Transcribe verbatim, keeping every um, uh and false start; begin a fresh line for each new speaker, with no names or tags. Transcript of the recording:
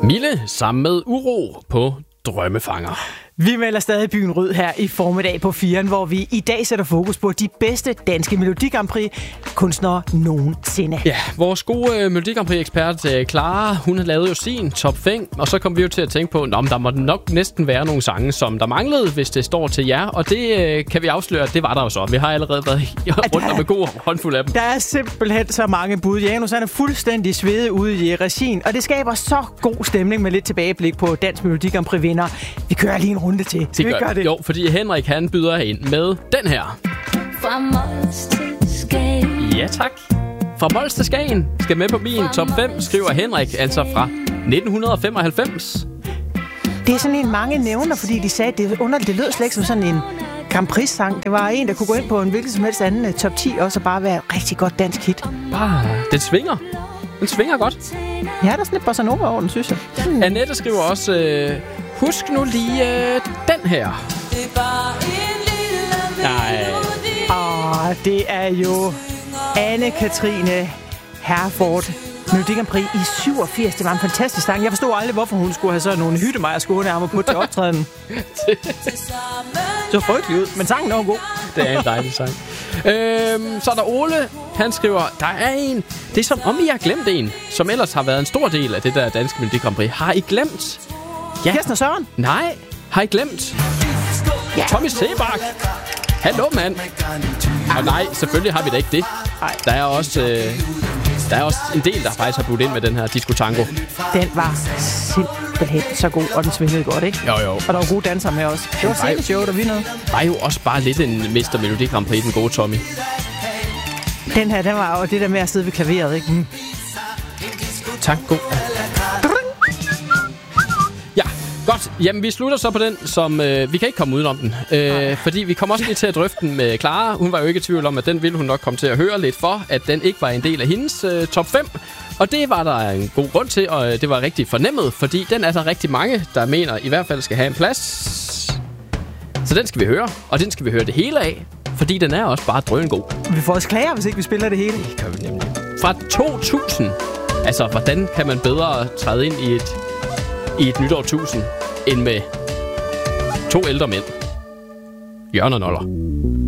Mille sammen med Uro på Drømmefanger.
Vi melder stadig byen rød her i formiddag på firen, hvor vi i dag sætter fokus på de bedste danske Melodi Grand Prix-kunstnere nogensinde.
Ja, vores gode uh, Melodi Grand Prix-ekspert uh, Clara, hun har lavet jo sin top fem, og så kom vi jo til at tænke på, at der må nok næsten være nogle sange, som der manglede, hvis det står til jer. Og det uh, kan vi afsløre, at det var der jo så. Vi har allerede været rundt om med god håndfuld af dem.
Der er simpelthen så mange bud. Janus han er fuldstændig svedet ude i regien, og det skaber så god stemning med lidt tilbageblik på Dansk Melodi Grand Prix-vinder. Vi kører lige en runde til.
Det gør det. Jo, fordi Henrik han byder ind med den her.
Fra Mols til Skagen.
Ja, tak. Fra Mols til Skagen skal med på min top fem, skriver Henrik, altså fra nitten femoghalvfems.
Det er sådan en, mange nævner, fordi de sagde, at det, under, det lød slet ikke som sådan en Grand Prix-sang. Det var en, der kunne gå ind på en hvilken som helst anden top ti, og så bare være et rigtig godt dansk hit.
Bare, den svinger. Den svinger godt.
Ja, der er sådan lidt bossa nova over den, synes jeg. Hmm.
Annette skriver også, øh, husk nu lige øh, den her. Nej.
Åh, det er jo Anne-Katrine Herford. Melodi Grand Prix i syvogfirs. Det var en fantastisk sang. Jeg forstod aldrig, hvorfor hun skulle have sådan nogle hyttemejer skåneærmer på til optræden. Så frygtelig ud, men sangen er jo god.
Det er en dejlig sang. Øhm, så er der Ole. Han skriver, der er en. Det er som om I har glemt en, som ellers har været en stor del af det der danske Melodi Grand Prix. Har I glemt?
Ja. Kirsten og Søren?
Nej, har I glemt?
Ja.
Tommy Sebak. Hallo, mand. Og nej, selvfølgelig har vi da ikke det.
Nej.
Der er også... Øh, Der er også en del, der faktisk har budt ind med den her Disco Tango.
Den var simpelthen så god, og den svingede godt, ikke?
Jo, jo.
Og der var gode dansere med også. Det var sceneshow, der vindede.
Der er jo også bare lidt en mister Melodi Grand Prix, den gode Tommy.
Den her, den var jo det der med at sidde ved klaveret, ikke? Mm.
Tango. Ja, godt. Jamen, vi slutter så på den, som... Øh, vi kan ikke komme udenom den. Øh, fordi vi kommer også lige til at drøfte den med Clara. Hun var jo ikke i tvivl om, at den ville hun nok komme til at høre lidt for, at den ikke var en del af hendes øh, top fem. Og det var der en god grund til, og det var rigtig fornemmet, fordi den er der rigtig mange, der mener i hvert fald skal have en plads. Så den skal vi høre, og den skal vi høre det hele af, fordi den er også bare drøngod.
Vi får også klager, hvis ikke vi spiller det hele.
Det kan vi nemlig. Fra to tusind. Altså, hvordan kan man bedre træde ind i et, i et nyt årtusind, end med to ældre mænd? Jørgen og Noller.